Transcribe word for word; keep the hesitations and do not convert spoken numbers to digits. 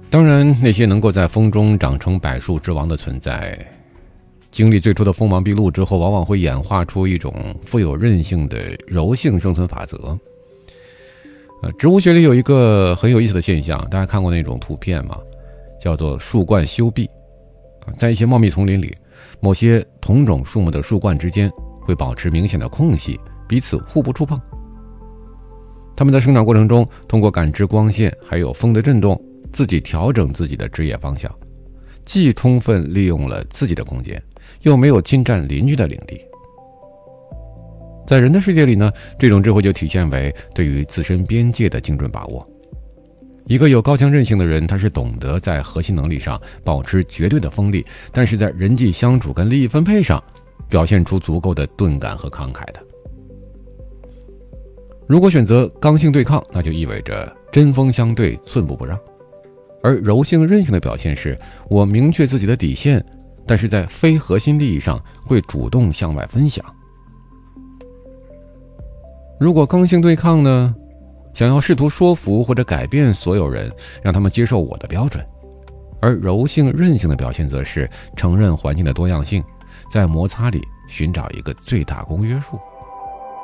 当然，那些能够在风中长成百树之王的存在，经历最初的锋芒毕露之后，往往会演化出一种富有韧性的柔性生存法则。呃，植物学里有一个很有意思的现象，大家看过那种图片吗？叫做树冠修壁。在一些茂密丛林里，某些同种树木的树冠之间会保持明显的空隙，彼此互不触碰。它们在生长过程中，通过感知光线还有风的震动，自己调整自己的枝叶方向，既充分利用了自己的空间，又没有侵占邻居的领地。在人的世界里呢，这种智慧就体现为对于自身边界的精准把握。一个有高强韧性的人，他是懂得在核心能力上保持绝对的锋利，但是在人际相处跟利益分配上表现出足够的钝感和慷慨的。如果选择刚性对抗，那就意味着针锋相对，寸步不让。而柔性韧性的表现是，我明确自己的底线，但是在非核心利益上会主动向外分享。如果刚性对抗呢，想要试图说服或者改变所有人，让他们接受我的标准。而柔性韧性的表现则是承认环境的多样性，在摩擦里寻找一个最大公约数。